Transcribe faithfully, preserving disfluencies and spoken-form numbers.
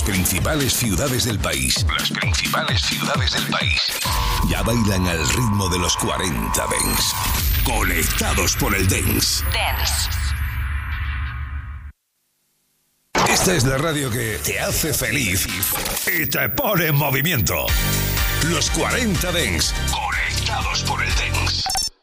principales ciudades del país. Las principales ciudades del país. Ya bailan al ritmo de los cuarenta Dance. Conectados por el Dance. Dance. Esta es la radio que te hace feliz y te pone en movimiento. Los cuarenta Dance. Conectados por el Dance.